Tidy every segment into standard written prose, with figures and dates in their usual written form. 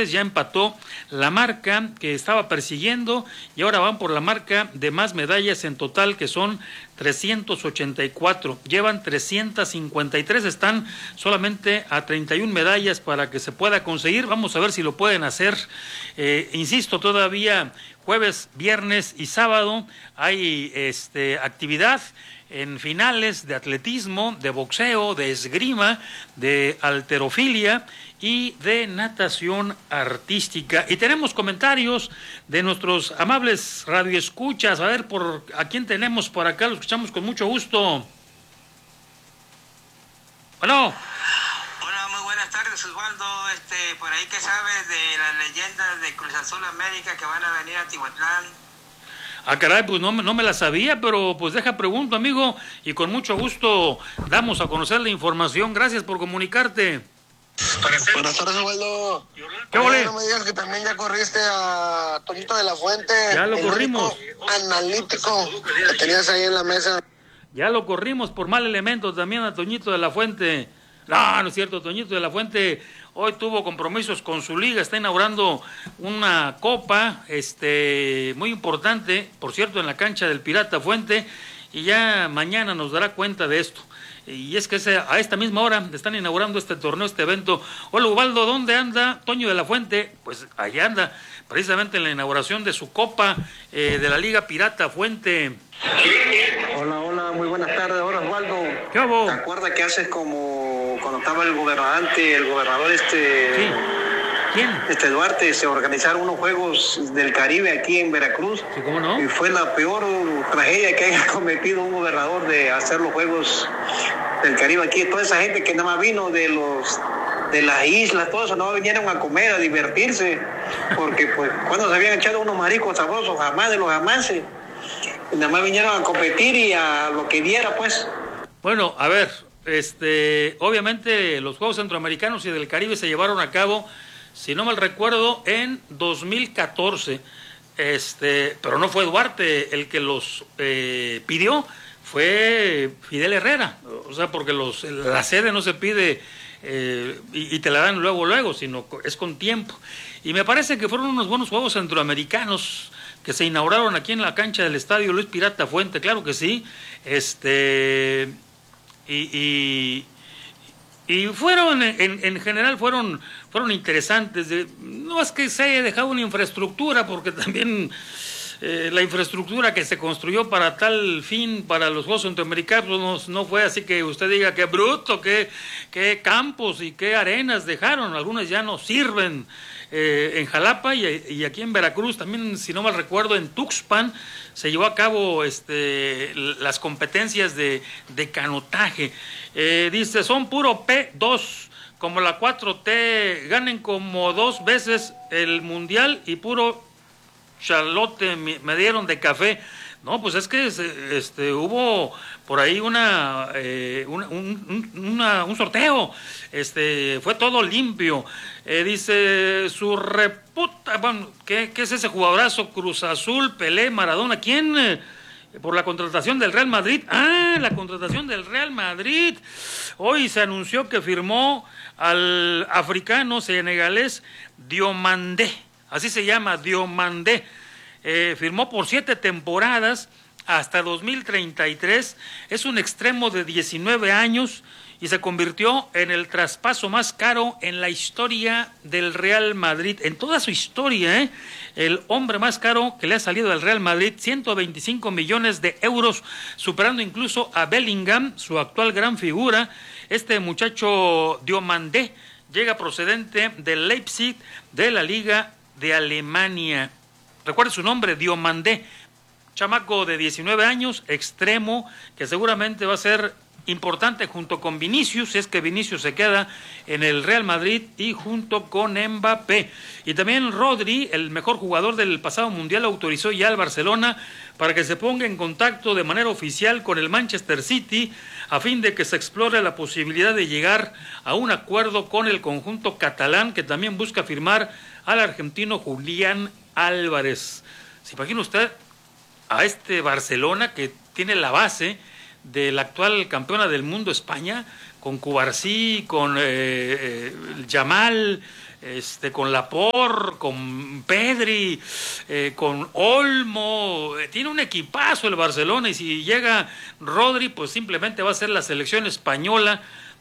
Ángeles ya empató la marca que estaba persiguiendo y ahora van por la marca de más medallas en total, que son 384. Llevan 353, están solamente a 31 medallas para que se pueda conseguir. Vamos a ver si lo pueden hacer. Insisto, todavía jueves, viernes y sábado hay actividad en finales de atletismo, de boxeo, de esgrima, de halterofilia y de natación artística. Y tenemos comentarios de nuestros amables radioescuchas. A ver, ¿a quién tenemos por acá? Lo escuchamos con mucho gusto. Bueno. Hola, muy buenas tardes, Osvaldo. Por ahí, ¿qué sabes de las leyendas de Cruz Azul América que van a venir a Tihuatlán? Ah, caray, pues no me la sabía, pero pues deja pregunto, amigo, y con mucho gusto damos a conocer la información. Gracias por comunicarte. Buenas tardes, Osvaldo. ¿Qué ole? No me digas que también ya corriste a Toñito de la Fuente. Ya lo corrimos. Analítico que tenías ahí en la mesa. Ya lo corrimos por mal elemento también a Toñito de la Fuente. No es cierto, Toñito de la Fuente hoy tuvo compromisos con su liga, está inaugurando una copa muy importante, por cierto, en la cancha del Pirata Fuente, y ya mañana nos dará cuenta de esto. Y es que a esta misma hora están inaugurando este torneo, este evento. Hola, Ubaldo, ¿dónde anda Toño de la Fuente? Pues allá anda, precisamente en la inauguración de su copa de la Liga Pirata Fuente. Hola, muy buenas tardes. Hola, Osvaldo. ¿Qué hago? ¿Te acuerdas que haces como cuando estaba el gobernador Sí. ¿Quién? Duarte, se organizaron unos Juegos del Caribe aquí en Veracruz? Sí, ¿cómo no? Y fue la peor tragedia que haya cometido un gobernador de hacer los Juegos del Caribe aquí. Toda esa gente que nada más vino de las islas, todo eso, no vinieron a comer, a divertirse, porque pues cuando se habían echado unos mariscos sabrosos, jamás de los jamases. Nada más vinieron a competir y a lo que diera, pues. Bueno, a ver, obviamente los Juegos Centroamericanos y del Caribe se llevaron a cabo, si no mal recuerdo, en 2014, pero no fue Duarte el que los pidió, fue Fidel Herrera, o sea, porque la sede no se pide y te la dan luego, sino es con tiempo. Y me parece que fueron unos buenos Juegos Centroamericanos que se inauguraron aquí en la cancha del Estadio Luis Pirata Fuente, claro que sí, y fueron, en general, fueron interesantes. No es que se haya dejado una infraestructura, porque también la infraestructura que se construyó para tal fin, para los Juegos Centroamericanos, no fue así que usted diga qué bruto, qué campos y qué arenas dejaron. Algunas ya no sirven. En Jalapa y aquí en Veracruz, también, si no mal recuerdo, en Tuxpan se llevó a cabo las competencias de canotaje. Dice, son puro P2, como la 4T, ganen como 2 veces el mundial y puro chalote me dieron de café. No, pues es que hubo por ahí un sorteo, fue todo limpio. Dice su reputa, bueno, ¿qué es ese jugadorazo? Cruz Azul, Pelé, Maradona, ¿quién? Por la contratación del Real Madrid. Ah, la contratación del Real Madrid. Hoy se anunció que firmó al africano senegalés Diomandé, así se llama, Diomandé. Firmó por 7 temporadas hasta 2033, es un extremo de 19 años y se convirtió en el traspaso más caro en la historia del Real Madrid, en toda su historia, el hombre más caro que le ha salido al Real Madrid, 125 millones de euros, superando incluso a Bellingham, su actual gran figura. Este muchacho Diomandé llega procedente del Leipzig de la Liga de Alemania. Recuerde su nombre, Diomandé, chamaco de 19 años, extremo, que seguramente va a ser importante junto con Vinicius, si es que Vinicius se queda en el Real Madrid, y junto con Mbappé. Y también Rodri, el mejor jugador del pasado mundial, autorizó ya al Barcelona para que se ponga en contacto de manera oficial con el Manchester City, a fin de que se explore la posibilidad de llegar a un acuerdo con el conjunto catalán, que también busca firmar al argentino Julián Álvarez. ¿Se imagina usted a este Barcelona, que tiene la base de la actual campeona del mundo España, con Cubarsí, con Yamal, con Laporte, con Pedri, con Olmo, tiene un equipazo el Barcelona, y si llega Rodri, pues simplemente va a ser la selección española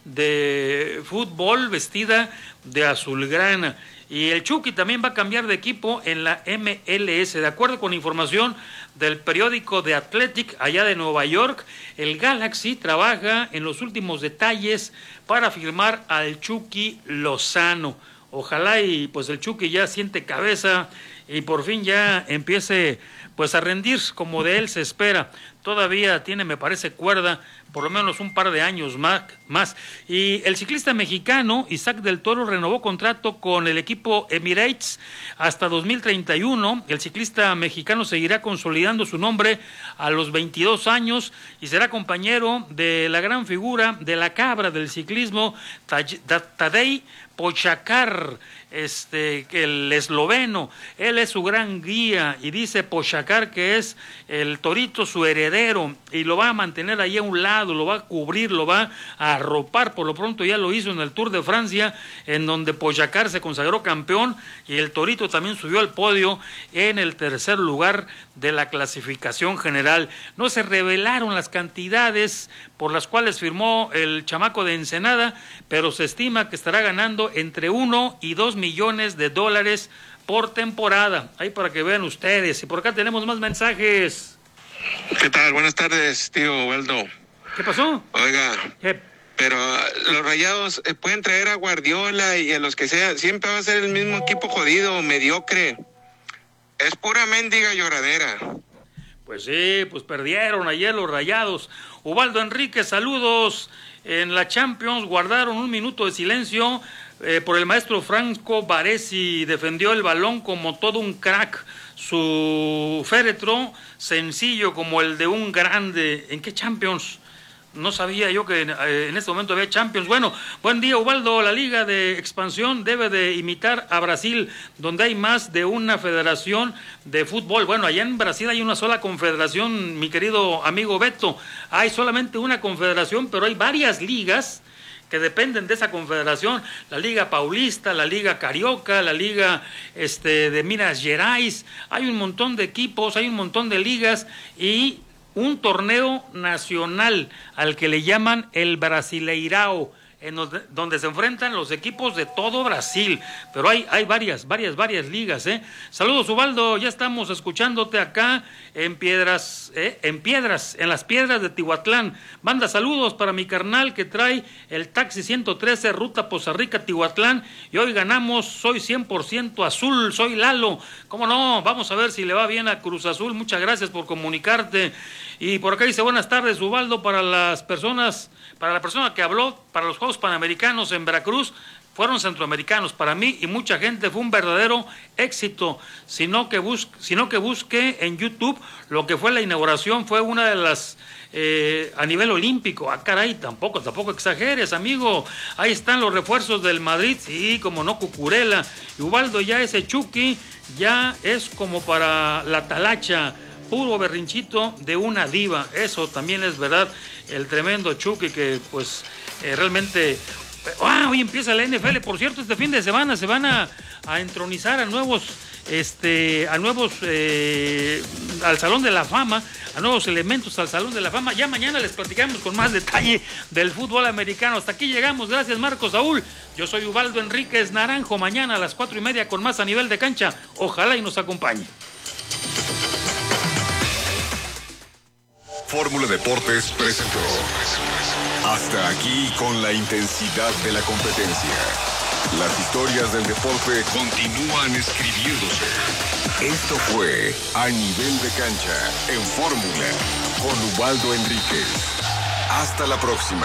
de fútbol vestida de azulgrana. Y el Chucky también va a cambiar de equipo en la MLS. De acuerdo con información del periódico The Athletic, allá de Nueva York, el Galaxy trabaja en los últimos detalles para firmar al Chucky Lozano. Ojalá y pues el Chucky ya siente cabeza y por fin ya empiece pues a rendir como de él se espera. Todavía tiene, me parece, cuerda, por lo menos un par de años más. Y el ciclista mexicano Isaac del Toro renovó contrato con el equipo Emirates hasta 2031. El ciclista mexicano seguirá consolidando su nombre a los 22 años y será compañero de la gran figura de la cabra del ciclismo, Tadej Pogačar, el esloveno. Él es su gran guía y dice Pogačar que es el torito su heredero y lo va a mantener ahí a un lado, lo va a cubrir, lo va a arropar. Por lo pronto ya lo hizo en el Tour de Francia, en donde Pogačar se consagró campeón y el torito también subió al podio en el tercer lugar de la clasificación general. No se revelaron las cantidades por las cuales firmó el chamaco de Ensenada, pero se estima que estará ganando entre 1 y 2 millones de dólares por temporada. Ahí para que vean ustedes. Y por acá tenemos más mensajes. ¿Qué tal? Buenas tardes, tío Waldo. ¿Qué pasó? Oiga, pero los Rayados pueden traer a Guardiola y a los que sea, siempre va a ser el mismo equipo jodido, mediocre. Es pura mendiga lloradera. Pues sí, pues perdieron ayer los Rayados. Ubaldo Enríquez, saludos. En la Champions guardaron un minuto de silencio por el maestro Franco Baresi. Defendió el balón como todo un crack. Su féretro sencillo como el de un grande. ¿En qué Champions? No sabía yo que en este momento había Champions. Bueno, buen día, Ubaldo. La Liga de Expansión debe de imitar a Brasil, donde hay más de una federación de fútbol. Bueno, allá en Brasil hay una sola confederación, mi querido amigo Beto. Hay solamente una confederación, pero hay varias ligas que dependen de esa confederación. La Liga Paulista, la Liga Carioca, la Liga de Minas Gerais. Hay un montón de equipos, hay un montón de ligas y un torneo nacional al que le llaman el Brasileirao, en donde se enfrentan los equipos de todo Brasil, pero hay varias ligas, ¿eh? Saludos, Ubaldo, ya estamos escuchándote acá en en las Piedras de Tihuatlán. Manda saludos para mi carnal que trae el taxi 113 ruta Poza Rica Tihuatlán y hoy ganamos, soy 100% azul, soy Lalo. ¿Cómo no? Vamos a ver si le va bien a Cruz Azul. Muchas gracias por comunicarte. Y por acá dice buenas tardes, Ubaldo, para la persona que habló, para los Juegos Panamericanos en Veracruz, fueron centroamericanos. Para mí y mucha gente fue un verdadero éxito, sino que busque en YouTube lo que fue la inauguración, fue una de las a nivel olímpico. Ah, caray, tampoco exageres, amigo. Ahí están los refuerzos del Madrid, sí, como no, Cucurella. Y Ubaldo, ya ese Chucky ya es como para la talacha, puro berrinchito de una diva. Eso también es verdad, el tremendo Chucky que pues realmente... hoy empieza la NFL, por cierto, este fin de semana se van a entronizar a nuevos al Salón de la Fama, a nuevos elementos al Salón de la Fama. Ya mañana les platicamos con más detalle del fútbol americano. Hasta aquí llegamos, gracias Marcos Saúl. Yo soy Ubaldo Enríquez Naranjo, mañana a las 4:30 con más a nivel de cancha. Ojalá y nos acompañe. Fórmula Deportes presentó. Hasta aquí con la intensidad de la competencia. Las historias del deporte continúan escribiéndose. Esto fue A Nivel de Cancha en Fórmula con Ubaldo Enríquez. Hasta la próxima.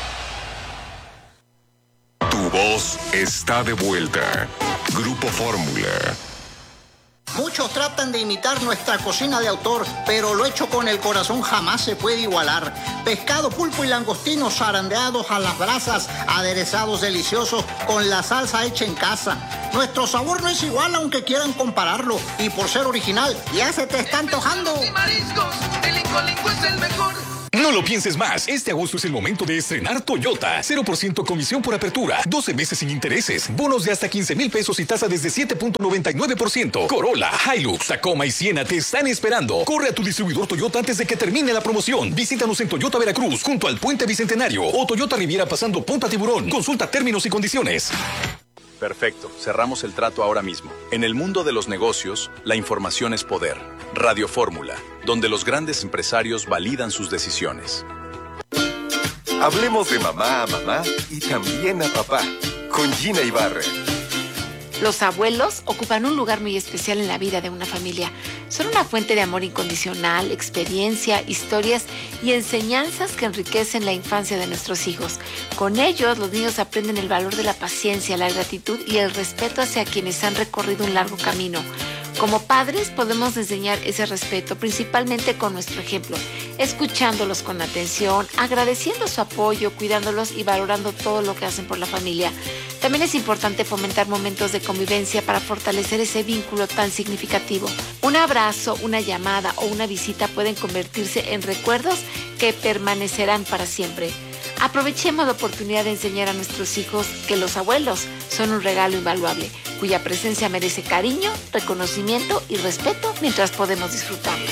Tu voz está de vuelta. Grupo Fórmula. Muchos tratan de imitar nuestra cocina de autor, pero lo hecho con el corazón jamás se puede igualar. Pescado, pulpo y langostinos zarandeados a las brasas, aderezados deliciosos con la salsa hecha en casa. Nuestro sabor no es igual aunque quieran compararlo, y por ser original ya se te está antojando. Y mariscos, el Incolinco es el mejor. No lo pienses más. Este agosto es el momento de estrenar Toyota. 0% comisión por apertura, 12 meses sin intereses, bonos de hasta 15,000 pesos y tasa desde 7.99%. Corolla, Hilux, Tacoma y Siena te están esperando. Corre a tu distribuidor Toyota antes de que termine la promoción. Visítanos en Toyota Veracruz, junto al Puente Bicentenario, o Toyota Riviera pasando Punta Tiburón. Consulta términos y condiciones. Perfecto, cerramos el trato ahora mismo. En el mundo de los negocios, la información es poder. Radio Fórmula, donde los grandes empresarios validan sus decisiones. Hablemos de mamá a mamá y también a papá, con Gina Ibarra. Los abuelos ocupan un lugar muy especial en la vida de una familia. Son una fuente de amor incondicional, experiencia, historias y enseñanzas que enriquecen la infancia de nuestros hijos. Con ellos, los niños aprenden el valor de la paciencia, la gratitud y el respeto hacia quienes han recorrido un largo camino. Como padres podemos enseñar ese respeto principalmente con nuestro ejemplo, escuchándolos con atención, agradeciendo su apoyo, cuidándolos y valorando todo lo que hacen por la familia. También es importante fomentar momentos de convivencia para fortalecer ese vínculo tan significativo. Un abrazo, una llamada o una visita pueden convertirse en recuerdos que permanecerán para siempre. Aprovechemos la oportunidad de enseñar a nuestros hijos que los abuelos son un regalo invaluable, cuya presencia merece cariño, reconocimiento y respeto mientras podemos disfrutarlo.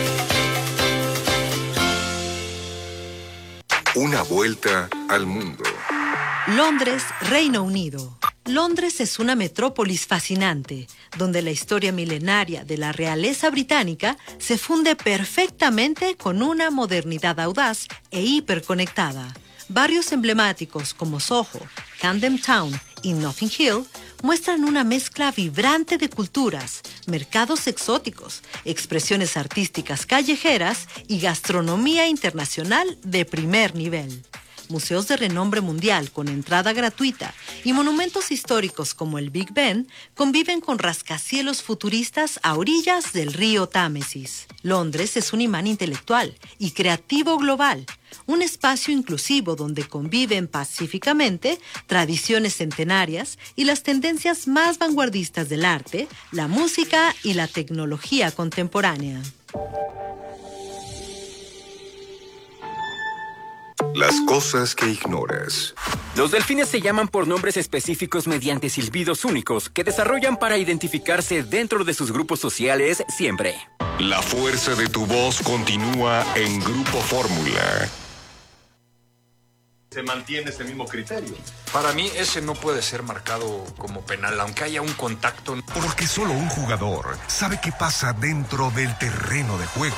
Una vuelta al mundo. Londres, Reino Unido. Londres es una metrópolis fascinante, donde la historia milenaria de la realeza británica se funde perfectamente con una modernidad audaz e hiperconectada. Barrios emblemáticos como Soho, Camden Town y Notting Hill muestran una mezcla vibrante de culturas, mercados exóticos, expresiones artísticas callejeras y gastronomía internacional de primer nivel. Museos de renombre mundial con entrada gratuita y monumentos históricos como el Big Ben conviven con rascacielos futuristas a orillas del río Támesis. Londres es un imán intelectual y creativo global, un espacio inclusivo donde conviven pacíficamente tradiciones centenarias y las tendencias más vanguardistas del arte, la música y la tecnología contemporánea. Las cosas que ignoras. Los delfines se llaman por nombres específicos mediante silbidos únicos que desarrollan para identificarse dentro de sus grupos sociales siempre. La fuerza de tu voz continúa en Grupo Fórmula. Se mantiene ese mismo criterio. Para mí ese no puede ser marcado como penal, aunque haya un contacto. Porque solo un jugador sabe qué pasa dentro del terreno de juego.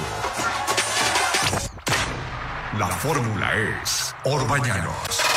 La fórmula es Orbañanos.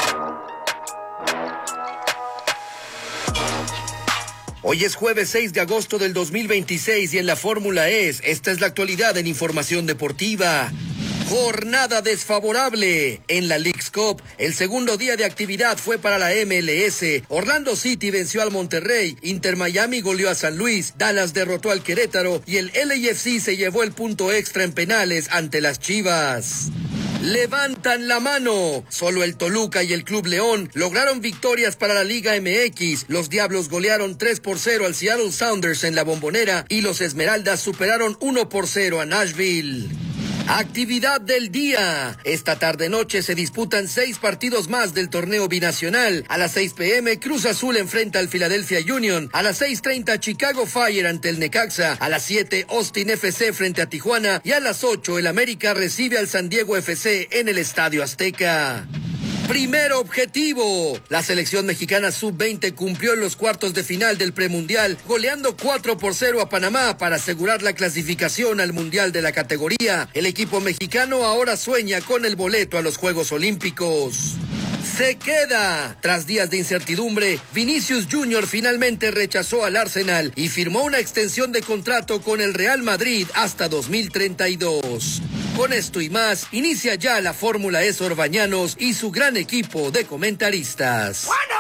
Hoy es jueves 6 de agosto del 2026 y en la fórmula esta es la actualidad en información deportiva. Jornada desfavorable. En la Leagues Cup, el segundo día de actividad fue para la MLS. Orlando City venció al Monterrey, Inter Miami goleó a San Luis, Dallas derrotó al Querétaro y el LAFC se llevó el punto extra en penales ante las Chivas. Levantan la mano. Solo el Toluca y el Club León lograron victorias para la Liga MX. Los Diablos golearon 3-0 al Seattle Sounders en la Bombonera y los Esmeraldas superaron 1-0 a Nashville. Actividad del día. Esta tarde-noche se disputan 6 partidos más del torneo binacional. A las 6 p.m. Cruz Azul enfrenta al Philadelphia Union. A las 6:30 Chicago Fire ante el Necaxa. A las 7 Austin FC frente a Tijuana. Y a las 8 el América recibe al San Diego FC en el Estadio Azteca. Primer objetivo. La selección mexicana sub-20 cumplió en los cuartos de final del premundial, goleando 4-0 a Panamá para asegurar la clasificación al mundial de la categoría. El equipo mexicano ahora sueña con el boleto a los Juegos Olímpicos. Se queda. Tras días de incertidumbre, Vinicius Jr. finalmente rechazó al Arsenal y firmó una extensión de contrato con el Real Madrid hasta 2032. Con esto y más, inicia ya la Fórmula Orbañanos y su gran equipo de comentaristas.